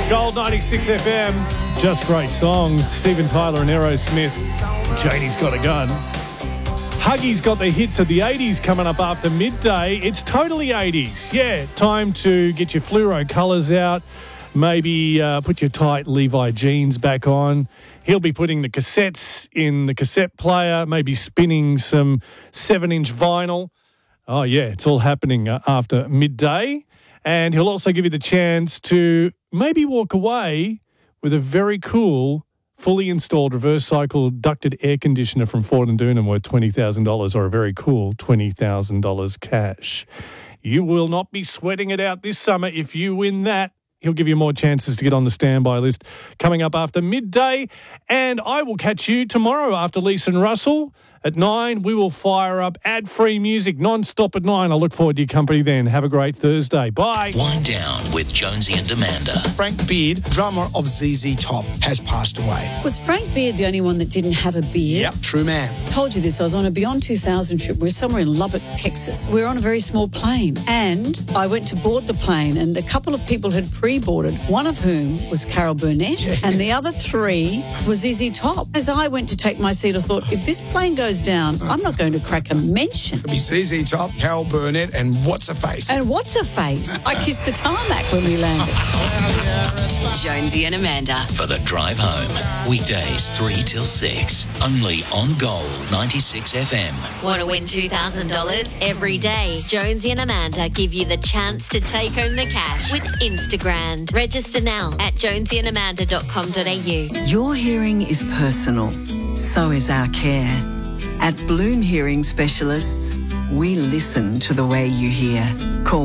Gold 96 FM. Just great songs. Steven Tyler and Aerosmith. Janie's Got a Gun. Huggy's got the hits of the 80s coming up after midday. It's totally 80s. Yeah, time to get your fluoro colours out. Maybe put your tight Levi jeans back on. He'll be putting the cassettes in the cassette player, maybe spinning some 7-inch vinyl. Oh, yeah, it's all happening after midday. And he'll also give you the chance to maybe walk away with a very cool, fully installed reverse cycle ducted air conditioner from Ford and Doonham worth $20,000 or a very cool $20,000 cash. You will not be sweating it out this summer if you win that. He'll give you more chances to get on the standby list coming up after midday. And I will catch you tomorrow after Lisa and Russell. At 9, we will fire up ad-free music non-stop at 9. I look forward to your company then. Have a great Thursday. Bye. Wind Down with Jonesy and Amanda. Frank Beard, drummer of ZZ Top, has passed away. Was Frank Beard the only one that didn't have a beard? Yep, true man. Told you this. I was on a Beyond 2000 trip. We're somewhere in Lubbock, Texas. We were on a very small plane. And I went to board the plane and a couple of people had pre-boarded, one of whom was Carol Burnett and the other 3 was ZZ Top. As I went to take my seat, I thought, if this plane goes down, I'm not going to crack a mention. It'll be ZZ Top, Carol Burnett, and What's Her Face. And What's Her Face? I kissed the tarmac when we landed. Jonesy and Amanda. For the drive home. Weekdays 3 till 6. Only on Gold 96 FM. Want to win $2,000 every day? Jonesy and Amanda give you the chance to take home the cash with Instagram. Register now at jonesyandamanda.com.au. Your hearing is personal. So is our care. At Bloom Hearing Specialists, we listen to the way you hear. Call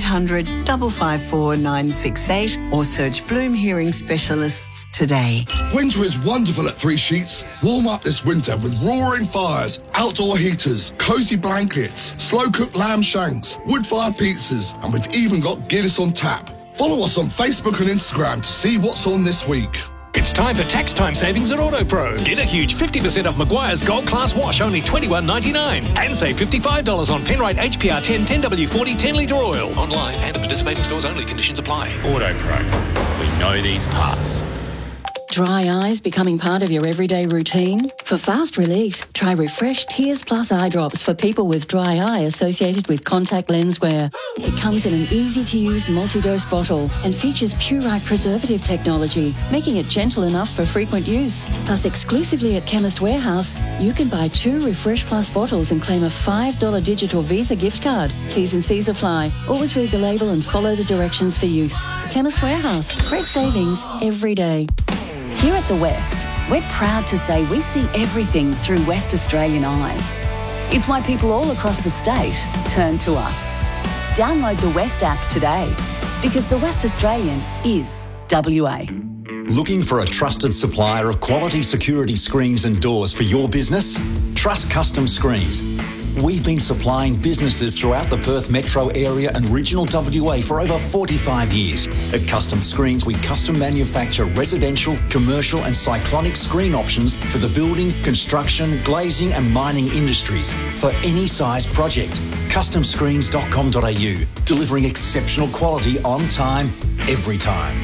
1-800-554-968 or search Bloom Hearing Specialists today. Winter is wonderful at Three Sheets. Warm up this winter with roaring fires, outdoor heaters, cosy blankets, slow-cooked lamb shanks, wood-fired pizzas, and we've even got Guinness on tap. Follow us on Facebook and Instagram to see what's on this week. It's time for tax time savings at AutoPro. Get a huge 50% off Maguire's Gold Class Wash, only $21.99. And save $55 on Penrite HPR 10 10W40 10-litre oil. Online and at participating stores only. Conditions apply. AutoPro. We know these parts. Dry eyes becoming part of your everyday routine? For fast relief, try Refresh Tears Plus eye drops for people with dry eye associated with contact lens wear. It comes in an easy-to-use multi-dose bottle and features Purite preservative technology, making it gentle enough for frequent use. Plus, exclusively at Chemist Warehouse, you can buy 2 Refresh Plus bottles and claim a $5 digital Visa gift card. T's and C's apply. Always read the label and follow the directions for use. Chemist Warehouse. Great savings every day. Here at The West, we're proud to say we see everything through West Australian eyes. It's why people all across the state turn to us. Download the West app today, because the West Australian is WA. Looking for a trusted supplier of quality security screens and doors for your business? Trust Custom Screens. We've been supplying businesses throughout the Perth metro area and regional WA for over 45 years. At Custom Screens, we custom manufacture residential, commercial and cyclonic screen options for the building, construction, glazing and mining industries for any size project. CustomScreens.com.au, delivering exceptional quality on time, every time.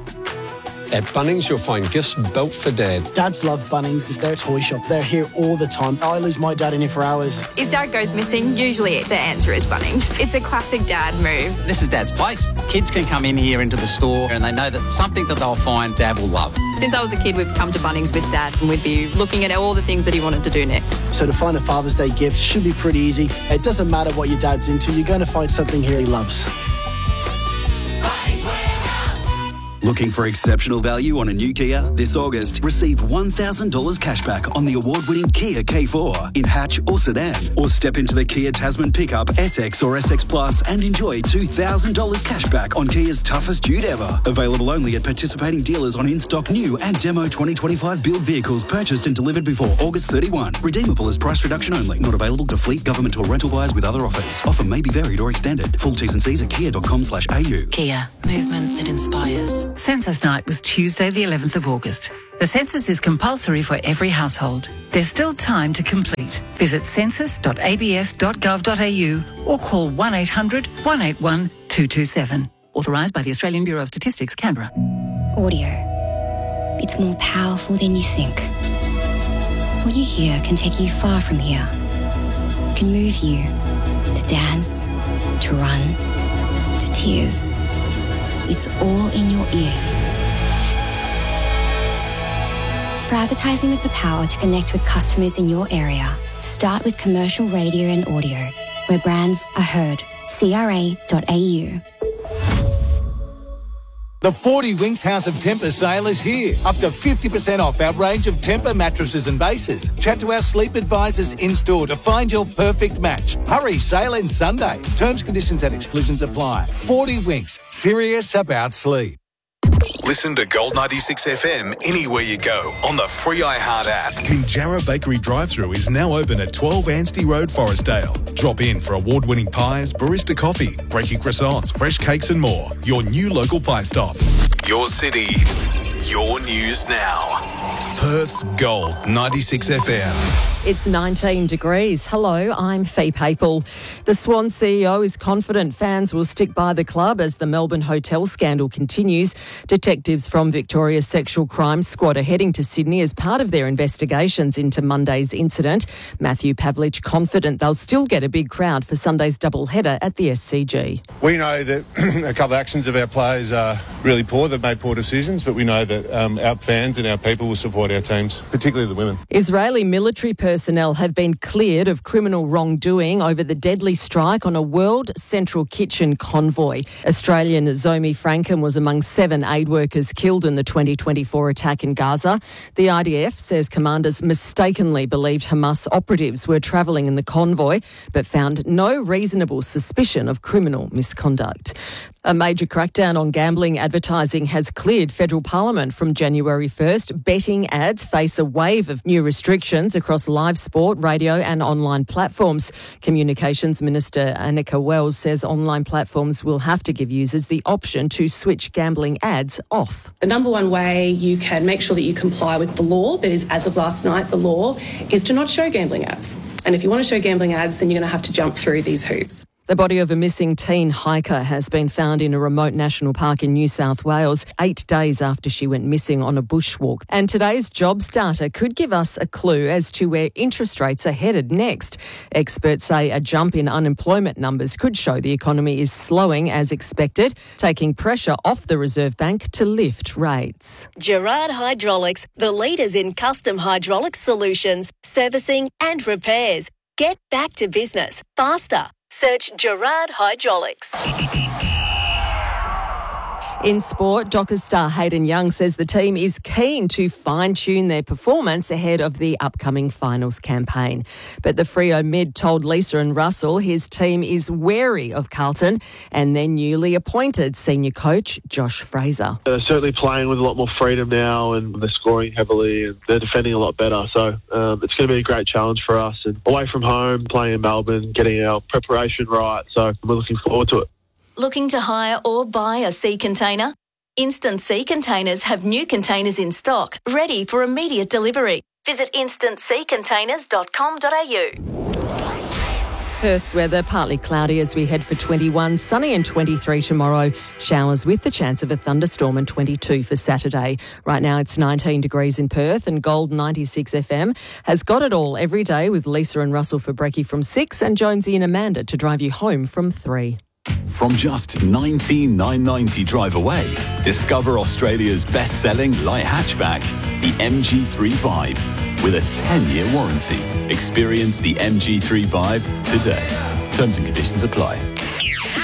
At Bunnings, you'll find gifts built for Dad. Dads love Bunnings. It's their toy shop. They're here all the time. I lose my dad in here for hours. If Dad goes missing, usually the answer is Bunnings. It's a classic Dad move. This is Dad's place. Kids can come in here into the store and they know that something that they'll find Dad will love. Since I was a kid, we've come to Bunnings with Dad and we'd be looking at all the things that he wanted to do next. So to find a Father's Day gift should be pretty easy. It doesn't matter what your dad's into. You're going to find something here he loves. Looking for exceptional value on a new Kia? This August, receive $1,000 cashback on the award-winning Kia K4 in hatch or sedan. Or step into the Kia Tasman pickup, SX or SX Plus and enjoy $2,000 cashback on Kia's toughest dude ever. Available only at participating dealers on in-stock new and demo 2025 build vehicles purchased and delivered before August 31. Redeemable as price reduction only. Not available to fleet, government or rental buyers with other offers. Offer may be varied or extended. Full T's and C's at kia.com/au. Kia. Movement that inspires. Census night was Tuesday the 11th of August. The census is compulsory for every household. There's still time to complete. Visit census.abs.gov.au or call 1-800-181-227. Authorised by the Australian Bureau of Statistics, Canberra. Audio. It's more powerful than you think. What you hear can take you far from here. It can move you to dance, to run, to tears. It's all in your ears. For advertising with the power to connect with customers in your area, start with commercial radio and audio, where brands are heard. CRA.au. The 40 Winks House of Temper sale is here. Up to 50% off our range of Temper mattresses and bases. Chat to our sleep advisors in-store to find your perfect match. Hurry, sale ends Sunday. Terms, conditions and exclusions apply. 40 Winks, serious about sleep. Listen to Gold 96 FM anywhere you go on the free iHeart app. Minjarra Bakery drive-thru is now open at 12 Anstey Road, Forestdale. Drop in for award-winning pies, barista coffee, breaking croissants, fresh cakes and more. Your new local pie stop. Your city, your news now. Perth's Gold 96 FM. It's 19 degrees. Hello, I'm Fee Papel. The Swan CEO is confident fans will stick by the club as the Melbourne hotel scandal continues. Detectives from Victoria's Sexual Crimes Squad are heading to Sydney as part of their investigations into Monday's incident. Matthew Pavlich confident they'll still get a big crowd for Sunday's doubleheader at the SCG. We know that a couple of actions of our players are really poor. They've made poor decisions, but we know that our fans and our people will support our teams, particularly the women. Israeli military personnel have been cleared of criminal wrongdoing over the deadly strike on a World Central Kitchen convoy. Australian Zomi Franken was among 7 aid workers killed in the 2024 attack in Gaza. The IDF says commanders mistakenly believed Hamas operatives were travelling in the convoy, but found no reasonable suspicion of criminal misconduct. A major crackdown on gambling advertising has cleared federal parliament from January 1st. Betting ads face a wave of new restrictions across live sport, radio and online platforms. Communications Minister Annika Wells says online platforms will have to give users the option to switch gambling ads off. The number one way you can make sure that you comply with the law, that is, as of last night, the law, is to not show gambling ads. And if you want to show gambling ads, then you're going to have to jump through these hoops. The body of a missing teen hiker has been found in a remote national park in New South Wales 8 days after she went missing on a bushwalk. And today's jobs data could give us a clue as to where interest rates are headed next. Experts say a jump in unemployment numbers could show the economy is slowing as expected, taking pressure off the Reserve Bank to lift rates. Gerard Hydraulics, the leaders in custom hydraulic solutions, servicing and repairs. Get back to business faster. Search Gerard Hydraulics. In sport, Dockers star Hayden Young says the team is keen to fine-tune their performance ahead of the upcoming finals campaign. But the Freo mid told Lisa and Russell his team is wary of Carlton and their newly appointed senior coach, Josh Fraser. They're certainly playing with a lot more freedom now and they're scoring heavily and they're defending a lot better. So it's going to be a great challenge for us. And away from home, playing in Melbourne, getting our preparation right. So we're looking forward to it. Looking to hire or buy a sea container? Instant Sea Containers have new containers in stock, ready for immediate delivery. Visit instantseacontainers.com.au. Perth's weather, partly cloudy as we head for 21, sunny and 23 tomorrow. Showers with the chance of a thunderstorm and 22 for Saturday. Right now it's 19 degrees in Perth and Gold 96 FM has got it all every day with Lisa and Russell for brekkie from 6 and Jonesy and Amanda to drive you home from 3. From just $19,990 drive away, discover Australia's best-selling light hatchback, the MG3 Vibe, with a 10-year warranty. Experience the MG3 Vibe today. Terms and conditions apply.